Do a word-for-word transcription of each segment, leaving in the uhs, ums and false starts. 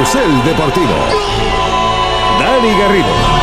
Carrusel Deportivo. Dani Garrido.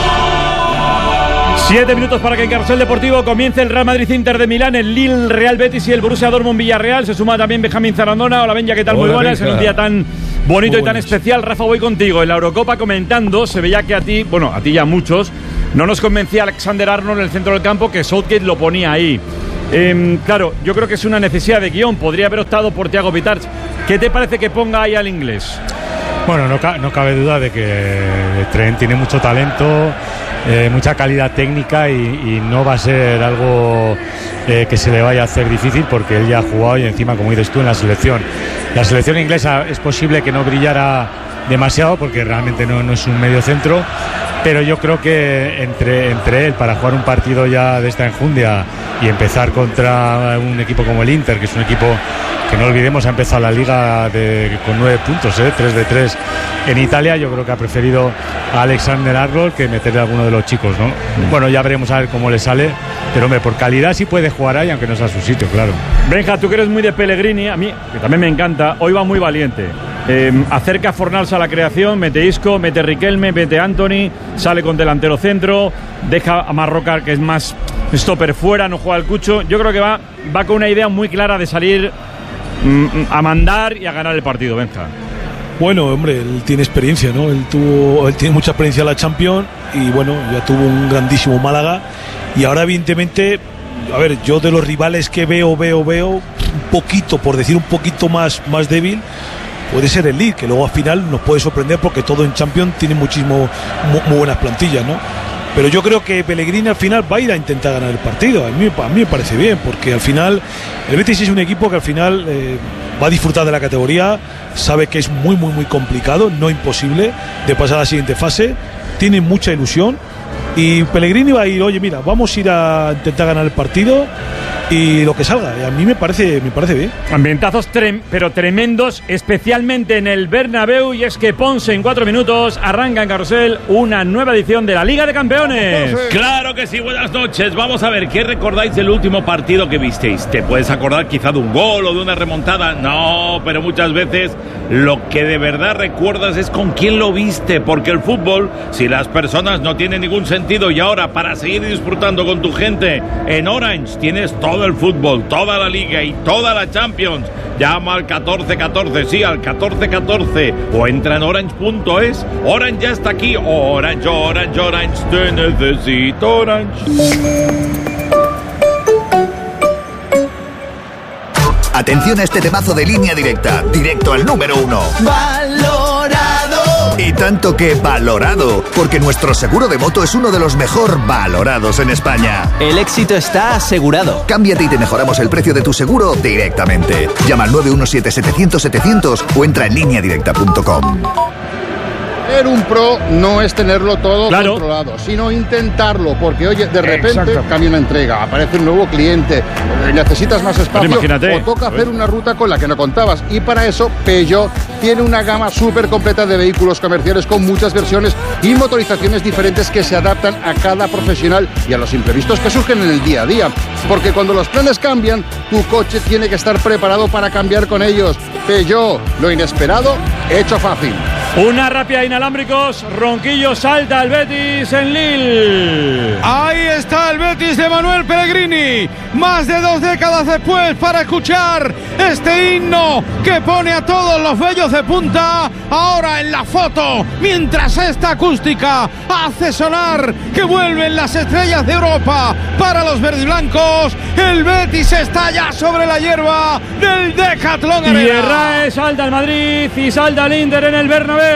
Siete minutos para que en Carrusel Deportivo comience el Real Madrid Inter de Milán, el Lille Real Betis y el Borussia Dortmund Villarreal. Se suma también Benjamín Zarandona. Hola Benja, ¿qué tal? Hola, muy buenas. En un día tan bonito muy y tan buenas. Especial. Rafa, voy contigo. En la Eurocopa comentando, se veía que a ti, bueno, a ti ya muchos, no nos convencía Alexander Arnold en el centro del campo, que Southgate lo ponía ahí. Eh, claro, yo creo que es una necesidad de guión. Podría haber optado por Thiago Pitars. ¿Qué te parece que ponga ahí al inglés? Bueno, no, ca- no cabe duda de que Trent tiene mucho talento, eh, mucha calidad técnica y, y no va a ser algo eh, que se le vaya a hacer difícil porque él ya ha jugado y encima, como dices tú, en la selección. La selección inglesa es posible que no brillara demasiado porque realmente no, no es un medio centro, pero yo creo que entre, entre él para jugar un partido ya de esta enjundia y empezar contra un equipo como el Inter, que es un equipo que no olvidemos ha empezado la liga de, con nueve puntos, ¿eh? tres de tres en Italia, yo creo que ha preferido a Alexander Arnold que meterle a alguno de los chicos, ¿no? Mm. Bueno, ya veremos a ver cómo le sale, pero hombre, por calidad sí puede jugar ahí, aunque no sea su sitio, claro. Benja, tú que eres muy de Pellegrini, a mí, que también me encanta, hoy va muy valiente. Eh, acerca a Fornals a la creación, mete Isco, mete Riquelme, mete Anthony, sale con delantero centro, deja a Marroca, que es más stopper fuera, no juega al Cucho. Yo creo que va, va con una idea muy clara de salir mm, a mandar y a ganar el partido, Benja. Bueno, hombre, él tiene experiencia, ¿no? Él tuvo, él tiene mucha experiencia en la Champions y bueno, ya tuvo un grandísimo Málaga y ahora evidentemente, a ver, yo de los rivales que veo, veo, veo un poquito, por decir un poquito más, más débil, puede ser el Lille, que luego al final nos puede sorprender porque todo en Champions tiene muchísimo, muy, muy buenas plantillas, ¿no? Pero yo creo que Pellegrini al final va a ir a intentar ganar el partido. A mí, a mí me parece bien, porque al final el Betis es un equipo que al final eh, va a disfrutar de la categoría, sabe que es muy, muy, muy complicado, no imposible, de pasar a la siguiente fase, tiene mucha ilusión y Pellegrini va a ir, oye, mira, vamos a ir a intentar ganar el partido y lo que salga, a mí me parece, me parece bien. Ambientazos trem- pero tremendos, especialmente en el Bernabéu, y es que Ponce en cuatro minutos arranca en Carrusel una nueva edición de la Liga de Campeones. Claro que sí, buenas noches. Vamos a ver, ¿qué recordáis del último partido que visteis? ¿Te puedes acordar quizá de un gol o de una remontada? No, pero muchas veces lo que de verdad recuerdas es con quién lo viste, porque el fútbol, si las personas no tienen ningún sentido, y ahora para seguir disfrutando con tu gente en Orange tienes todo el fútbol, toda la liga y toda la Champions. Llama al catorce catorce, sí, al catorce catorce, o entra en orange punto es. Orange ya está aquí. Orange, Orange, Orange, te necesito Orange. Atención a este temazo de Línea Directa, directo al número uno. Valorado. Y tanto que valorado, porque nuestro seguro de moto es uno de los mejor valorados en España. El éxito está asegurado. Cámbiate y te mejoramos el precio de tu seguro directamente. Llama al nueve uno siete, setecientos, setecientos o entra en línea directa punto com. Ser un pro no es tenerlo todo claro. controlado, sino intentarlo, porque oye, de repente Exacto. cambia una entrega, aparece un nuevo cliente, necesitas más espacio Imagínate. o toca hacer una ruta con la que no contabas, y para eso Peugeot tiene una gama súper completa de vehículos comerciales con muchas versiones y motorizaciones diferentes que se adaptan a cada profesional y a los imprevistos que surgen en el día a día, porque cuando los planes cambian, tu coche tiene que estar preparado para cambiar con ellos. Peugeot, lo inesperado hecho fácil. Una rápida inalámbricos, Ronquillo salta al Betis en Lille. Ahí está el Betis de Manuel Pellegrini, más de dos décadas después, para escuchar este himno que pone a todos los vellos de punta. Ahora en la foto, mientras esta acústica hace sonar que vuelven las estrellas de Europa para los verdiblancos, el Betis está ya sobre la hierba del Decathlon Arena. Y Herrera salta al Madrid y salta al Inter en el Bernabéu.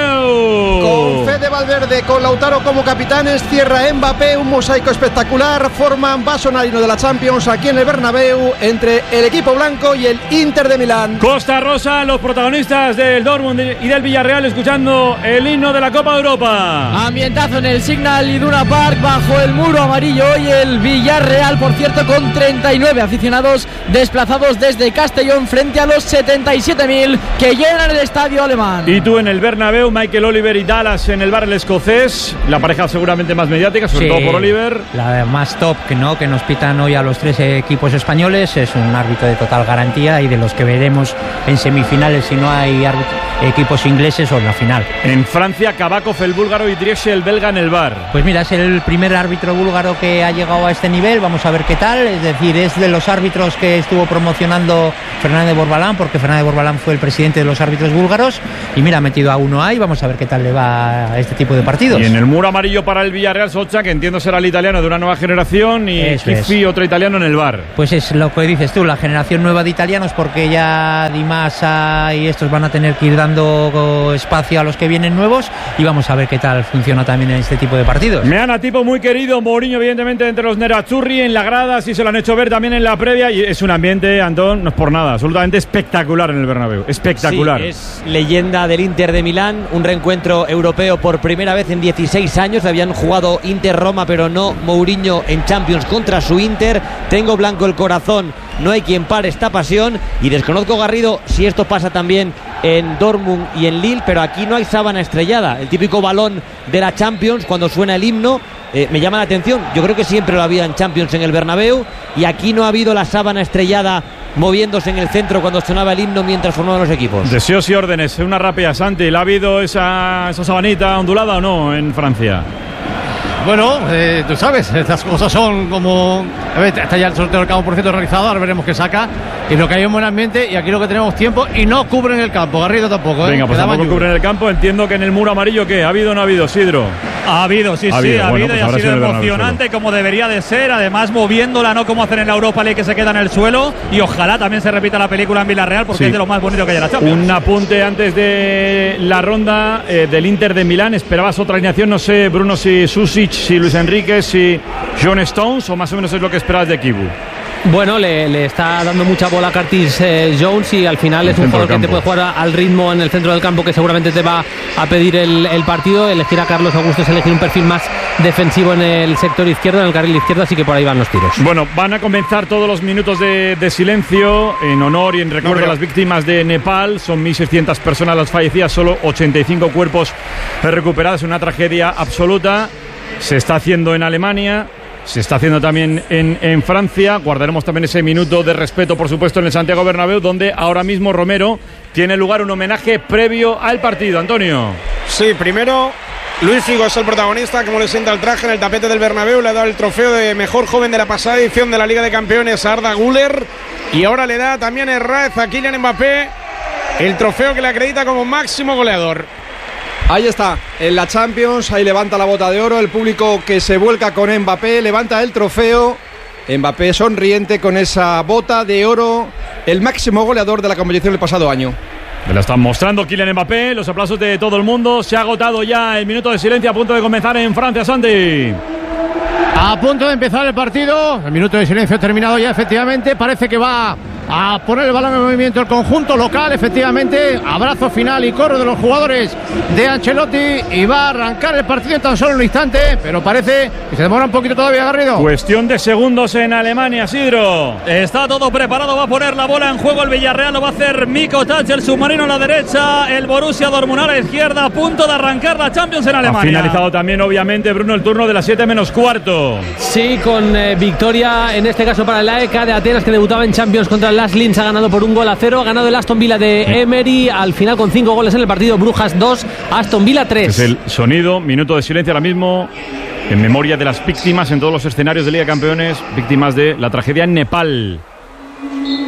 Con Fede Valverde, con Lautaro como capitanes, cierra Mbappé, un mosaico espectacular, forman vaso narino de la Champions aquí en el Bernabéu entre el equipo blanco y el Inter de Milán. Costa Rosa, los protagonistas del Dortmund y del Villarreal escuchando el himno de la Copa de Europa. Ambientazo en el Signal Iduna Park bajo el muro amarillo y el Villarreal, por cierto, con treinta y nueve aficionados desplazados desde Castellón frente a los setenta y siete mil que llenan el estadio alemán. Y tú en el Bernabéu, Michael Oliver y Dallas en el bar El Escocés, la pareja seguramente más mediática, sobre sí, todo por Oliver. La más top que no que nos pitan hoy a los tres equipos españoles, es un árbitro de total garantía y de los que veremos en semifinales si no hay árbitro, equipos ingleses o en la final. En Francia, Kabakov el búlgaro y Driesche el belga en el V A R. Pues mira, es el primer árbitro búlgaro que ha llegado a este nivel, vamos a ver qué tal, es decir, es de los árbitros que estuvo promocionando Fernández Borbalán, porque Fernández Borbalán fue el presidente de los árbitros búlgaros, y mira, ha metido a uno ahí, vamos a ver qué tal le va a este tipo de partidos. Y en el muro amarillo para el Villarreal, Socha, que entiendo será el italiano de una nueva generación, y Kiffi, otro italiano en el V A R. Pues es lo que dices tú, la generación nueva de italianos, porque ya Di Massa y estos van a tener que ir dando espacio a los que vienen nuevos, y vamos a ver qué tal funciona también en este tipo de partidos. Me han a tipo muy querido, Mourinho evidentemente entre los Nerazzurri, en la grada, sí se lo han hecho ver también en la previa, y es un ambiente, Antón, no es por nada, absolutamente espectacular en el Bernabéu, espectacular. Sí, es leyenda del Inter de Milán, un reencuentro europeo por primera vez en dieciséis años, habían jugado Inter-Roma pero no Mourinho en Champions contra su Inter. Tengo blanco el corazón, no hay quien pare esta pasión, y desconozco, Garrido, si esto pasa también en Dortmund y en Lille, pero aquí no hay sábana estrellada, el típico balón de la Champions cuando suena el himno. Eh, me llama la atención, yo creo que siempre lo había en Champions en el Bernabéu, y aquí no ha habido la sábana estrellada moviéndose en el centro cuando sonaba el himno mientras formaban los equipos. Deseos y órdenes, una rápida, Santi, ¿la ha habido esa, esa sabanita ondulada o no en Francia? Bueno, eh, tú sabes, estas cosas son como... A ver, está ya el sorteo del campo, por cierto, realizado, ahora veremos qué saca. Y lo que hay es un buen ambiente, y aquí lo que tenemos tiempo, y no cubren el campo, Garrido tampoco, ¿eh? Venga, pues tampoco cubren el campo, entiendo que en el muro amarillo, ¿qué? ¿Ha habido o no ha habido, Sidro? Ha habido, sí, ha sí, habido, ha bueno, habido, pues y ha habrá sido sido emocionante como debería de ser, además moviéndola, no como hacen en la Europa League que se queda en el suelo, y ojalá también se repita la película en Villarreal, porque sí, es de lo más bonito que hay en la Champions. Un apunte antes de la ronda eh, del Inter de Milán, ¿esperabas otra alineación? No sé, Bruno, si Susic, si Luis Enrique, si John Stones, o más o menos es lo que esperabas de Kibu. Bueno, le, le está dando mucha bola a Curtis eh, Jones, y al final es un jugador que te puede jugar al ritmo en el centro del campo, que seguramente te va a pedir el, el partido. Elegir a Carlos Augusto es elegir un perfil más defensivo en el sector izquierdo, en el carril izquierdo, así que por ahí van los tiros. Bueno, van a comenzar todos los minutos de, de silencio en honor y en recuerdo no, pero... a las víctimas de Nepal. Son mil seiscientas personas las fallecidas, solo ochenta y cinco cuerpos recuperados, una tragedia absoluta. Se está haciendo en Alemania, se está haciendo también en, en Francia. Guardaremos también ese minuto de respeto, por supuesto, en el Santiago Bernabéu, donde ahora mismo, Romero, tiene lugar un homenaje previo al partido. Antonio. Sí, primero Luis Figo es el protagonista, como le sienta el traje en el tapete del Bernabéu. Le ha dado el trofeo de mejor joven de la pasada edición de la Liga de Campeones a Arda Güler, y ahora le da también Herraiz a Kylian Mbappé el trofeo que le acredita como máximo goleador. Ahí está, en la Champions, ahí levanta la bota de oro, el público que se vuelca con Mbappé, levanta el trofeo, Mbappé sonriente con esa bota de oro, el máximo goleador de la competición del pasado año. Me lo están mostrando Kylian Mbappé, los aplausos de todo el mundo. Se ha agotado ya el minuto de silencio, a punto de comenzar en Francia, Santi. A punto de empezar el partido, el minuto de silencio terminado ya, efectivamente, parece que va a poner el balón en movimiento el conjunto local, efectivamente, abrazo final y corro de los jugadores de Ancelotti, y va a arrancar el partido en tan solo un instante, pero parece que se demora un poquito todavía, Garrido. Cuestión de segundos en Alemania, Sidro. Está todo preparado, va a poner la bola en juego el Villarreal, lo va a hacer Miko Touch, el submarino a la derecha, el Borussia Dortmund a la izquierda, a punto de arrancar la Champions en Alemania. Ha finalizado también, obviamente, Bruno, el turno de las siete menos cuarto. Sí, con eh, victoria, en este caso para el A E K de Atenas, que debutaba en Champions contra el Las Linz, ha ganado por un gol a cero, ha ganado el Aston Villa de Emery, al final con cinco goles en el partido. Brujas dos, Aston Villa tres. Es el sonido, minuto de silencio ahora mismo, en memoria de las víctimas en todos los escenarios de Liga de Campeones, víctimas de la tragedia en Nepal.